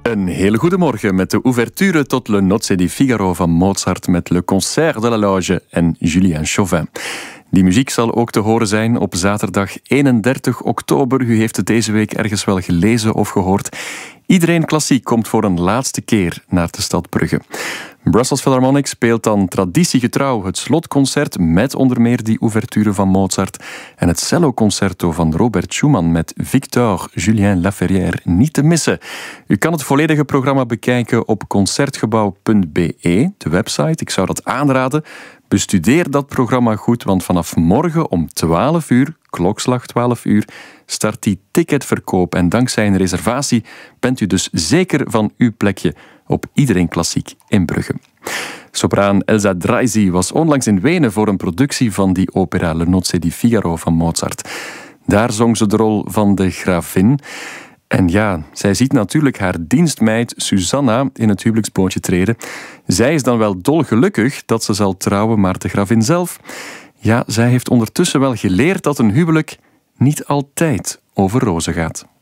Een hele goede morgen met de ouverture tot Le Nozze di Figaro van Mozart met Le Concert de la Loge en Julien Chauvin. Die muziek zal ook te horen zijn op zaterdag 31 oktober. U heeft het deze week ergens wel gelezen of gehoord. Iedereen Klassiek komt voor een laatste keer naar de stad Brugge. Brussels Philharmonic speelt dan traditiegetrouw het slotconcert met onder meer die ouverture van Mozart en het celloconcerto van Robert Schumann met Victor Julien Laferrière niet te missen. U kan het volledige programma bekijken op concertgebouw.be, de website. Ik zou dat aanraden. Bestudeer dat programma goed, want vanaf morgen om 12 uur, klokslag 12 uur, start die ticketverkoop. En dankzij een reservatie bent u dus zeker van uw plekje op Iedereen Klassiek in Brugge. Sopraan Elsa Dreisy was onlangs in Wenen voor een productie van die opera Le Nozze di Figaro van Mozart. Daar zong ze de rol van de gravin. En ja, zij ziet natuurlijk haar dienstmeid Susanna in het huwelijksbootje treden. Zij is dan wel dolgelukkig dat ze zal trouwen, maar de gravin zelf, ja, zij heeft ondertussen wel geleerd dat een huwelijk niet altijd over rozen gaat.